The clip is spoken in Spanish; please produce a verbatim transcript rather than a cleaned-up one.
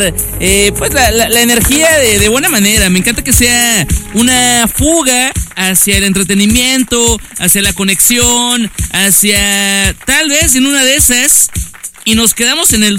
eh, pues la, la, la energía de, de buena manera. Me encanta que sea una fuga hacia el entretenimiento, hacia la conexión, hacia tal vez en una de esas y nos quedamos en el